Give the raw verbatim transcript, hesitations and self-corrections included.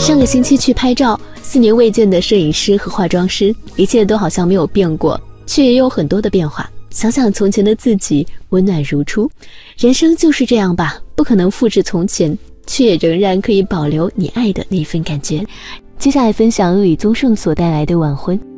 上个星期去拍照，四年未见的摄影师和化妆师，一切都好像没有变过，却也有很多的变化。想想从前的自己，温暖如初。人生就是这样吧，不可能复制从前，却也仍然可以保留你爱的那份感觉。接下来分享李宗盛所带来的晚婚。